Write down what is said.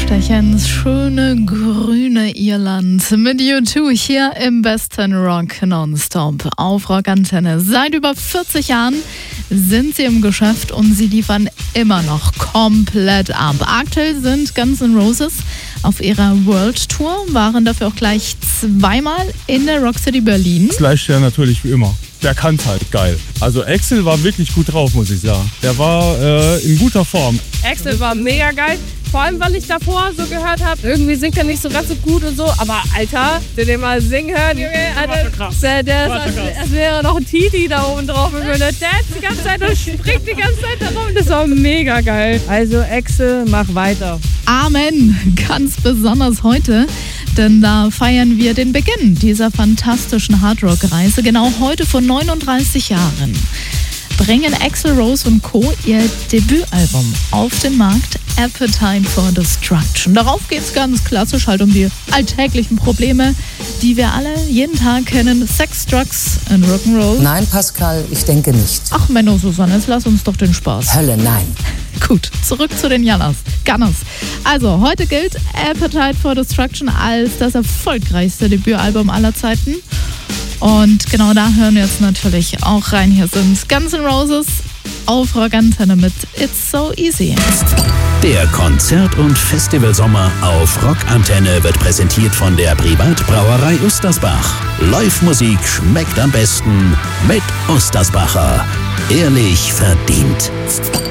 Stechen ins schöne grüne Irland mit U2 hier im besten Rock Nonstop auf Rockantenne. Seit über 40 Jahren sind sie im Geschäft und sie liefern immer noch komplett ab. Aktuell sind Guns N' Roses auf ihrer World Tour, waren dafür auch gleich zweimal in der Rock City Berlin. Slash ja natürlich wie immer. Der kann's halt geil. Also Axl war wirklich gut drauf, muss ich sagen. Der war in guter Form. Axl war mega geil. Vor allem, weil ich davor so gehört habe, irgendwie singt er nicht so ganz so gut und so. Aber Alter, den mal singen hören, Junge, das wäre noch ein Titi da oben drauf. Der dance die ganze Zeit und springt die ganze Zeit da rum. Das war mega geil. Also Axl, mach weiter. Amen, ganz besonders heute, denn da feiern wir den Beginn dieser fantastischen Hardrock-Reise. Genau heute vor 39 Jahren bringen Axl Rose und Co. ihr Debütalbum auf den Markt, Appetite for Destruction. Darauf geht es ganz klassisch halt um die alltäglichen Probleme, die wir alle jeden Tag kennen. Sex, Drugs und Rock'n'Roll. Nein, Pascal, ich denke nicht. Ach Menno, Susanne, jetzt lass uns doch den Spaß. Hölle, nein. Gut, zurück zu den Gunners. Also, heute gilt Appetite for Destruction als das erfolgreichste Debütalbum aller Zeiten. Und genau da hören wir jetzt natürlich auch rein. Hier sind Guns N' Roses auf Rockantenne mit It's So Easy. Der Konzert- und Festivalsommer auf Rockantenne wird präsentiert von der Privatbrauerei Ostersbach. Live-Musik schmeckt am besten mit Ostersbacher. Ehrlich verdient.